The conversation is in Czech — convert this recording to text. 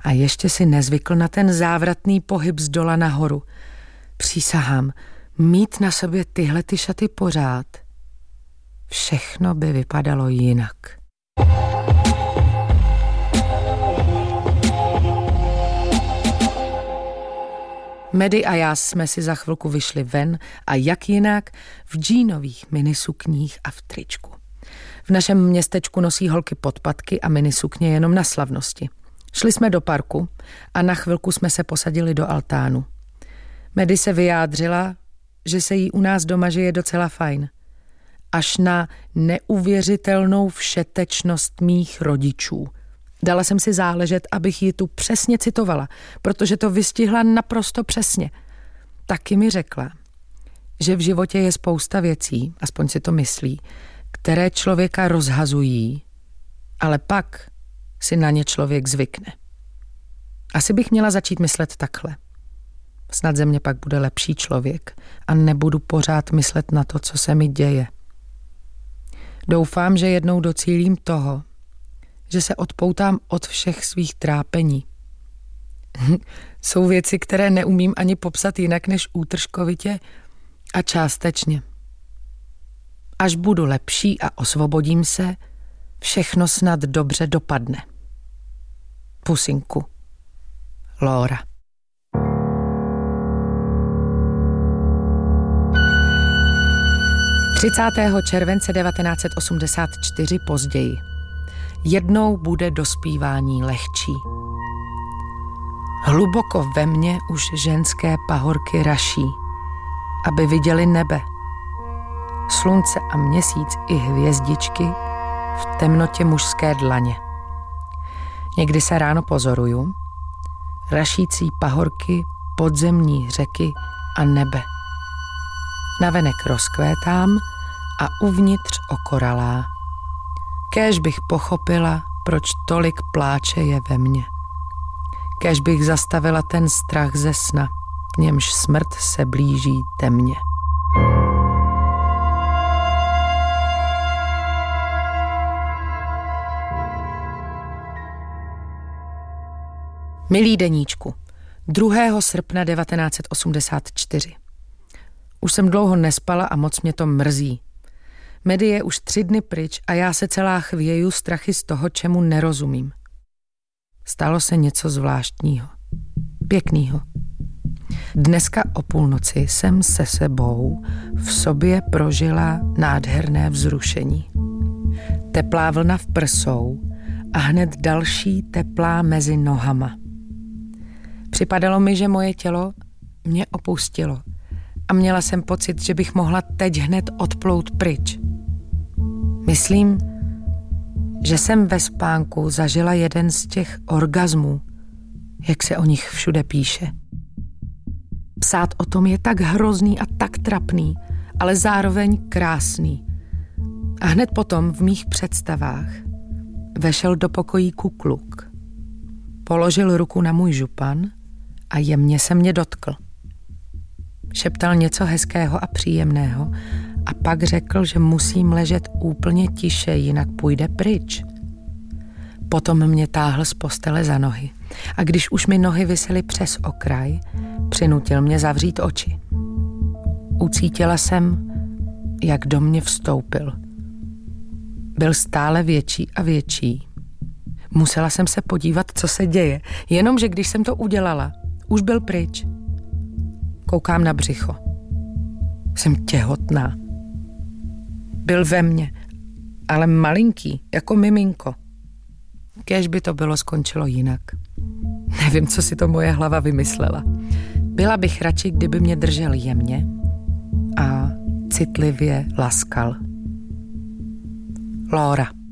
A ještě si nezvykl na ten závratný pohyb z dola nahoru. Přísahám, mít na sobě tyhle ty šaty pořád. Všechno by vypadalo jinak. Medy a já jsme si za chvilku vyšli ven a jak jinak v džínových minisukních a v tričku. V našem městečku nosí holky podpatky a minisukně jenom na slavnosti. Šli jsme do parku a na chvilku jsme se posadili do altánu. Medy se vyjádřila, že se jí u nás doma žije docela fajn. Až na neuvěřitelnou všetečnost mých rodičů. Dala jsem si záležet, abych ji tu přesně citovala, protože to vystihla naprosto přesně. Taky mi řekla, že v životě je spousta věcí, aspoň si to myslí, které člověka rozhazují, ale pak si na ně člověk zvykne. Asi bych měla začít myslet takhle. Snad ze mě pak bude lepší člověk a nebudu pořád myslet na to, co se mi děje. Doufám, že jednou docílím toho, že se odpoutám od všech svých trápení. Jsou věci, které neumím ani popsat jinak než útržkovitě a částečně. Až budu lepší a osvobodím se, všechno snad dobře dopadne. Pusinku. Laura. ...30. července 1984 později. Jednou bude dospívání lehčí. Hluboko ve mně už ženské pahorky raší, aby viděli nebe. Slunce a měsíc i hvězdičky v temnotě mužské dlaně. Někdy se ráno pozoruju, rašící pahorky, podzemní řeky a nebe. Navenek rozkvétám a uvnitř okoralá. Kéž bych pochopila, proč tolik pláče je ve mně. Kéž bych zastavila ten strach ze sna, v němž smrt se blíží temně. Milý deníčku, 2. srpna 1984. Už jsem dlouho nespala a moc mě to mrzí. Medy je už 3 dny pryč a já se celá chvěju strachy z toho, čemu nerozumím. Stalo se něco zvláštního, pěknýho. Dneska o půlnoci jsem se sebou v sobě prožila nádherné vzrušení. Teplá vlna v prsou a hned další teplá mezi nohama. Připadalo mi, že moje tělo mě opustilo a měla jsem pocit, že bych mohla teď hned odplout pryč. Myslím, že jsem ve spánku zažila jeden z těch orgazmů, jak se o nich všude píše. Psát o tom je tak hrozný a tak trapný, ale zároveň krásný. A hned potom v mých představách vešel do pokojíku kluk. Položil ruku na můj župan a jemně se mě dotkl. Šeptal něco hezkého a příjemného a pak řekl, že musím ležet úplně tiše, jinak půjde pryč. Potom mě táhl z postele za nohy a když už mi nohy visely přes okraj, přinutil mě zavřít oči. Ucítila jsem, jak do mě vstoupil. Byl stále větší a větší. Musela jsem se podívat, co se děje, jenomže když jsem to udělala, už byl pryč. Koukám na břicho. Jsem těhotná. Byl ve mně, ale malinký, jako miminko. Kéž by to bylo skončilo jinak. Nevím, co si to moje hlava vymyslela. Byla bych radši, kdyby mě držel jemně a citlivě laskal. Laura.